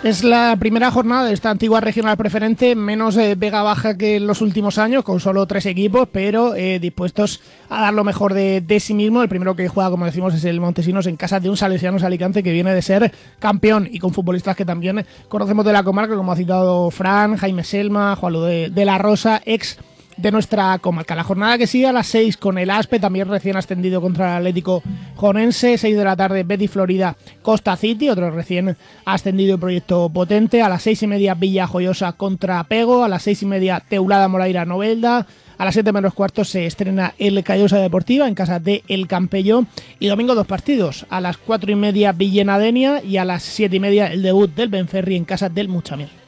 Es la primera jornada de esta antigua regional preferente, menos Vega Baja que en los últimos años, con solo 3 equipos, pero dispuestos a dar lo mejor de sí mismo. El primero que juega, como decimos, es el Montesinos en casa de un Salesianos Alicante que viene de ser campeón y con futbolistas que también conocemos de la comarca, como ha citado Fran, Jaime Selma, Juanlu de la Rosa, ex de nuestra comarca. La jornada que sigue a las 6 con el Aspe, también recién ascendido contra el Atlético Jonense. 6 de la tarde Betis Florida Costa City, otro recién ascendido proyecto potente. A las 6:30 Villa Joyosa contra Pego. A las 6:30 Teulada Moraira Novelda. A las 7 menos cuarto se estrena el Callosa Deportiva en casa de El Campello. Y domingo 2 partidos. A las 4:30 Villena Denia y a las 7:30 el debut del Benferri en casa del Muchamiel.